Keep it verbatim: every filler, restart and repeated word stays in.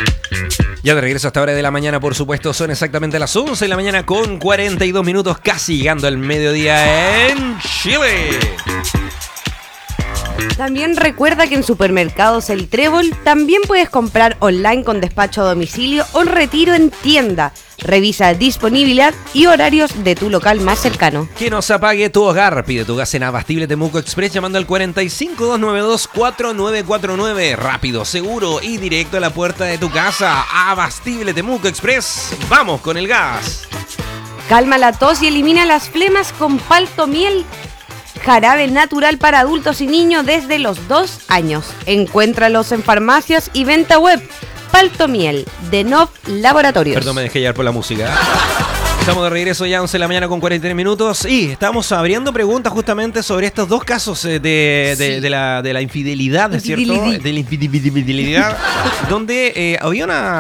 Ya de regreso a esta hora de la mañana, por supuesto, son exactamente las once de la mañana con cuarenta y dos minutos, casi llegando al mediodía en Chile. También recuerda que en Supermercados El Trébol también puedes comprar online con despacho a domicilio o retiro en tienda. Revisa disponibilidad y horarios de tu local más cercano. Que no se apague tu hogar. Pide tu gas en Abastible Temuco Express llamando al cuarenta y cinco, doscientos noventa y dos, cuarenta y nueve cuarenta y nueve. Rápido, seguro y directo a la puerta de tu casa. Abastible Temuco Express. Vamos con el gas. Calma la tos y elimina las flemas con Palto Miel. Jarabe natural para adultos y niños desde los dos años. Encuéntralos en farmacias y venta web. Palto Miel, de Nov Laboratorios. Perdón, me dejé llevar por la música. Estamos de regreso ya a once de la mañana con cuarenta y tres minutos y estamos abriendo preguntas justamente sobre estos dos casos de, de, sí. de, de, la, de la infidelidad, ¿es cierto? De la infidelidad, donde eh, había una...